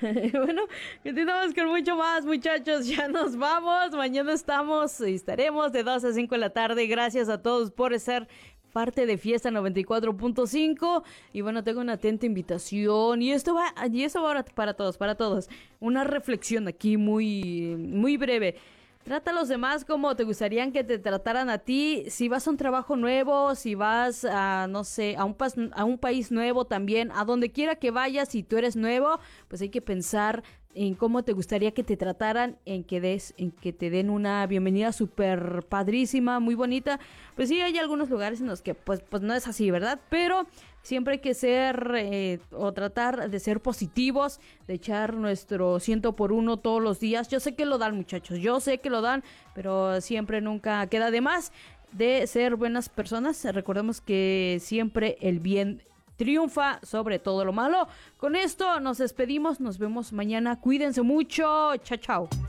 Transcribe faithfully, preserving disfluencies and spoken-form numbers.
Bueno, continuamos con mucho más, muchachos. Ya nos vamos. Mañana estamos y estaremos de dos a cinco de la tarde. Gracias a todos por ser parte de Fiesta noventa y cuatro punto cinco. Y bueno, tengo una atenta invitación. Y esto va, y esto va ahora para todos, para todos. Una reflexión aquí muy, muy breve. Trata a los demás como te gustarían que te trataran a ti. Si vas a un trabajo nuevo, si vas a, no sé, a un, pas, a un país nuevo también, a donde quiera que vayas, si tú eres nuevo, pues hay que pensar en cómo te gustaría que te trataran, en que des, en que te den una bienvenida súper padrísima, muy bonita. Pues sí, hay algunos lugares en los que pues, pues no es así, ¿verdad? Pero siempre hay que ser eh, o tratar de ser positivos, de echar nuestro ciento por uno todos los días. Yo sé que lo dan, muchachos, yo sé que lo dan, pero siempre nunca queda de más de ser buenas personas. Recordemos que siempre el bien triunfa sobre todo lo malo. Con esto nos despedimos, nos vemos mañana. Cuídense mucho. Chao, chao.